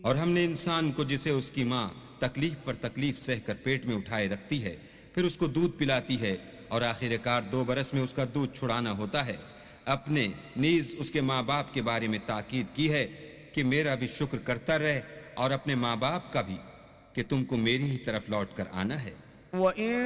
और हमने इंसान को जिसे उसकी माँ तकलीफ पर तकलीफ सहकर पेट में उठाए रखती है, फिर उसको दूध पिलाती है और आखिरकार 2 बरस में उसका दूध छुड़ाना होता है, अपने नीज उसके माँ बाप के बारे में ताकीद की है कि मेरा भी शुक्र करता रहे और अपने माँ बाप का भी कि तुमको मेरी ही तरफ लौट कर आना है।